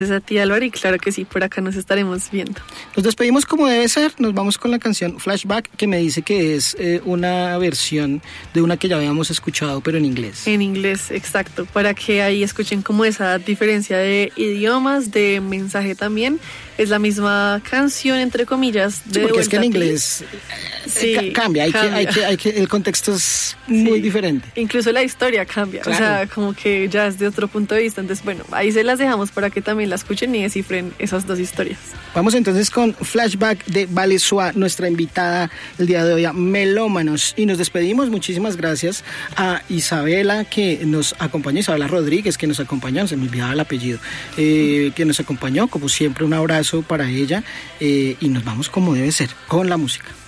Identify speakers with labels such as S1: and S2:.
S1: Gracias a ti, Álvaro, y claro que sí, por acá nos estaremos viendo.
S2: Nos despedimos como debe ser, nos vamos con la canción Flashback, que me dice que es una versión de una que ya habíamos escuchado, pero en inglés.
S1: En inglés, exacto, para que ahí escuchen como esa diferencia de idiomas, de mensaje también. Es la misma canción, entre comillas, de
S2: sí, porque es que en inglés cambia. El contexto es muy diferente.
S1: Incluso la historia cambia, claro. O sea, como que ya es de otro punto de vista. Entonces, bueno, ahí se las dejamos para que también la escuchen y descifren esas dos historias.
S2: Vamos entonces con Flashback de Vale Suá, nuestra invitada el día de hoy a Melómanos. Y nos despedimos. Muchísimas gracias a Isabela, que nos acompañó, Isabela Rodríguez, que nos acompañó, se me olvidaba el apellido, que nos acompañó, como siempre, un abrazo para ella, y nos vamos como debe ser, con la música.